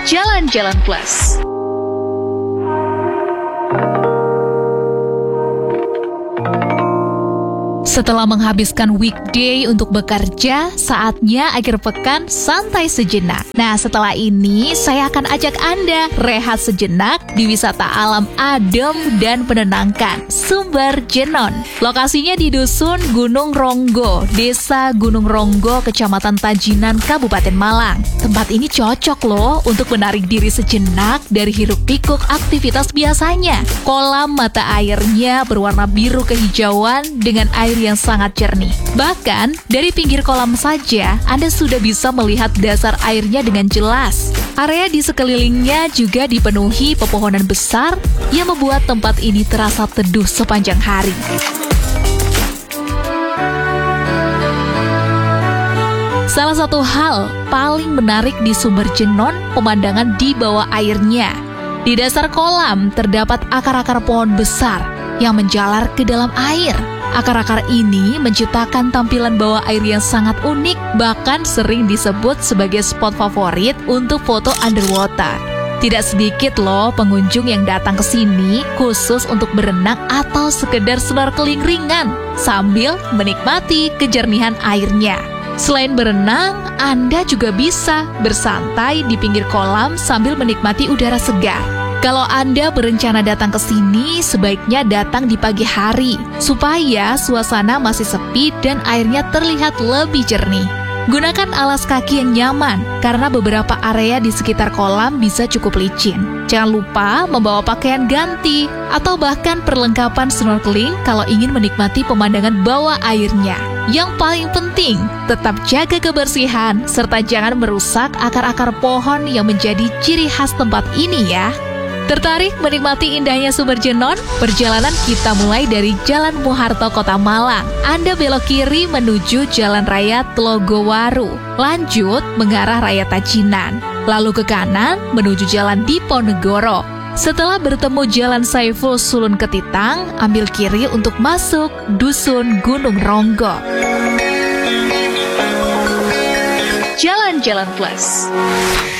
Jalan-Jalan Plus. Setelah menghabiskan weekday untuk bekerja, saatnya akhir pekan santai sejenak. Nah, setelah ini saya akan ajak Anda rehat sejenak di wisata alam adem dan menenangkan, Sumber Jenon. Lokasinya di Dusun Gunung Ronggo, Desa Gunung Ronggo, Kecamatan Tajinan, Kabupaten Malang. Tempat ini cocok loh untuk menarik diri sejenak dari hiruk-pikuk aktivitas biasanya. Kolam mata airnya berwarna biru kehijauan dengan air yang sangat jernih. Bahkan, dari pinggir kolam saja, Anda sudah bisa melihat dasar airnya dengan jelas. Area di sekelilingnya juga dipenuhi pepohonan besar yang membuat tempat ini terasa teduh sepanjang hari. Salah satu hal paling menarik di Sumber Jenon, pemandangan di bawah airnya. Di dasar kolam terdapat akar-akar pohon besar yang menjalar ke dalam air. Akar-akar ini menciptakan tampilan bawah air yang sangat unik, bahkan sering disebut sebagai spot favorit untuk foto underwater. Tidak sedikit loh pengunjung yang datang ke sini khusus untuk berenang atau sekedar snorkeling ringan sambil menikmati kejernihan airnya. Selain berenang, Anda juga bisa bersantai di pinggir kolam sambil menikmati udara segar. Kalau Anda berencana datang ke sini, sebaiknya datang di pagi hari, supaya suasana masih sepi dan airnya terlihat lebih jernih. Gunakan alas kaki yang nyaman, karena beberapa area di sekitar kolam bisa cukup licin. Jangan lupa membawa pakaian ganti, atau bahkan perlengkapan snorkeling kalau ingin menikmati pemandangan bawah airnya. Yang paling penting, tetap jaga kebersihan, serta jangan merusak akar-akar pohon yang menjadi ciri khas tempat ini ya. Tertarik menikmati indahnya Sumber Jenon? Perjalanan kita mulai dari Jalan Muharto, Kota Malang. Anda belok kiri menuju Jalan Raya Tlogowaru. Lanjut mengarah Raya Tajinan. Lalu ke kanan menuju Jalan Diponegoro. Setelah bertemu Jalan Saiful Sulun Ketitang, ambil kiri untuk masuk Dusun Gunung Ronggo. Jalan-Jalan Plus.